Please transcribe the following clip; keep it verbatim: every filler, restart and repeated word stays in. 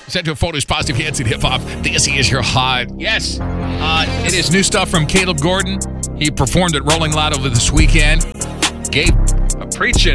Sent to a photo is positive hits in hip hop. This is your hot. Yes. Uh, it is new stuff from Caleb Gordon. He performed at Rolling Loud over this weekend. Gave a preaching